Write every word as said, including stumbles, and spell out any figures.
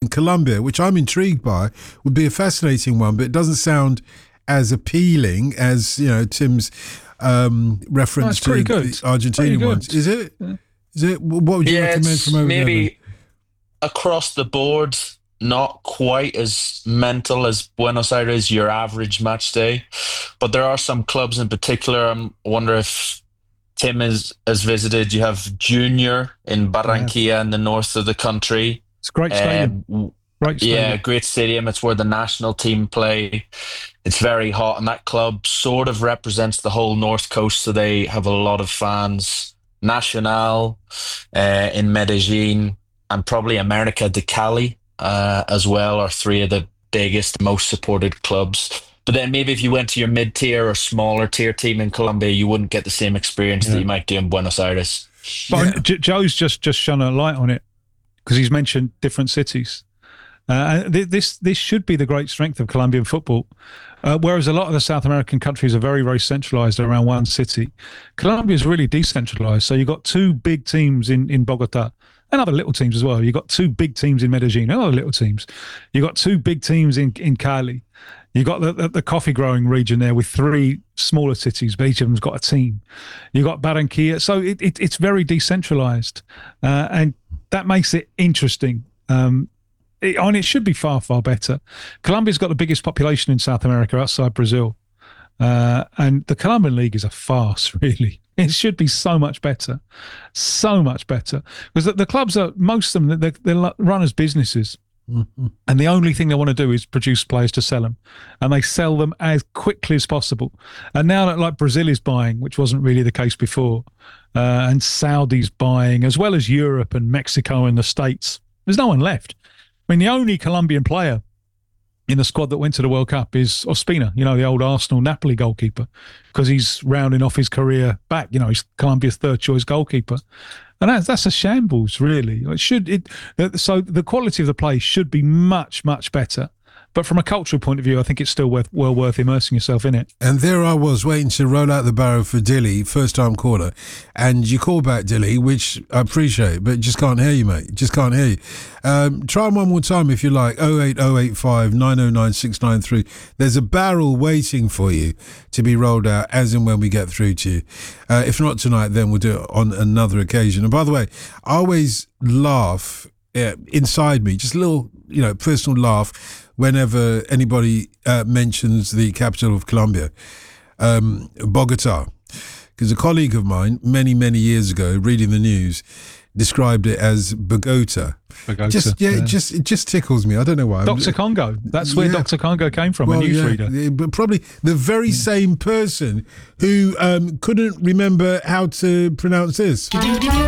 Colombia, which I'm intrigued by, would be a fascinating one, but it doesn't sound as appealing as, you know, Tim's um, reference oh, to good. the Argentinian ones. Is it? Yeah. Is it? What would you yeah, recommend from over maybe there? Across the board, not quite as mental as Buenos Aires, your average match day. But there are some clubs in particular. I wonder if Tim has, has visited. You have Junior in Barranquilla yeah. in the north of the country. It's a great stadium. Um, great stadium. Yeah, great stadium. It's where the national team play. It's very hot, and that club sort of represents the whole North Coast, so they have a lot of fans. Nacional uh, in Medellin, and probably America de Cali uh, as well are three of the biggest, most supported clubs. But then maybe if you went to your mid-tier or smaller tier team in Colombia, you wouldn't get the same experience yeah. that you might do in Buenos Aires. But yeah. Joe's just, just shone a light on it because he's mentioned different cities. Uh, this this should be the great strength of Colombian football. Uh, whereas a lot of the South American countries are very, very centralised around one city. Colombia is really decentralised. So you've got two big teams in, in Bogota and other little teams as well. You've got two big teams in Medellin and other little teams. You've got two big teams in, in Cali. You've got the, the, the coffee growing region there with three smaller cities, but each of them's got a team. You've got Barranquilla. So it, it, it's very decentralised. Uh, and that makes it interesting. Um, It, I mean, it should be far, far better. Colombia's got the biggest population in South America outside Brazil. Uh, and the Colombian League is a farce, really. It should be so much better. So much better. Because the, the clubs are, most of them, they're, they're run as businesses. Mm-hmm. And the only thing they want to do is produce players to sell them. And they sell them as quickly as possible. And now that like Brazil is buying, which wasn't really the case before, uh, and Saudi's buying, as well as Europe and Mexico and the States, there's no one left. I mean, the only Colombian player in the squad that went to the World Cup is Ospina, you know, the old Arsenal Napoli goalkeeper, because he's rounding off his career back. You know, he's Colombia's third choice goalkeeper. And that's, that's a shambles, really. It should it. So the quality of the play should be much, much better. But from a cultural point of view, I think it's still worth, well worth immersing yourself in it. And there I was waiting to roll out the barrow for Dilly, first time caller. And you call back Dilly, which I appreciate, but just can't hear you, mate. Just can't hear you. Um, try one more time if you like. oh eight oh eight five nine oh nine six nine three. There's a barrel waiting for you to be rolled out as and when we get through to you. Uh, if not tonight, then we'll do it on another occasion. And by the way, I always laugh uh, inside me, just a little, you know, personal laugh whenever anybody uh, mentions the capital of Colombia, um, Bogota. Because a colleague of mine, many, many years ago, reading the news, described it as Bogota. Bogota just yeah, yeah. It just it just tickles me. I don't know why. Doctor Congo. That's where yeah. Doctor Congo came from, well, a newsreader. Yeah, but probably the very yeah. same person who um, couldn't remember how to pronounce this.